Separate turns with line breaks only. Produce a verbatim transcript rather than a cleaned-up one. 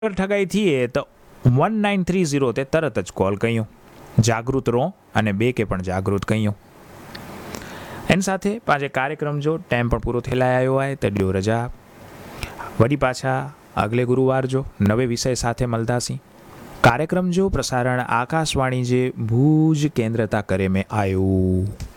ठगाई थिए तो one nine three zero ते तरत ज कॉल कयूं। जागृत रो अने बे के पण जागृत कयूं। एन साथे पांचे कार्यक्रम जो टाइम पण पूरो थेलाय आयो है तो ड्यो रजा। वडी पाछा अगले गुरुवार जो नवे विषय साथे मलदासी। कार्यक्रम जो प्रसारण आकाशवाणी जे भूज केंद्रता करे में आयो।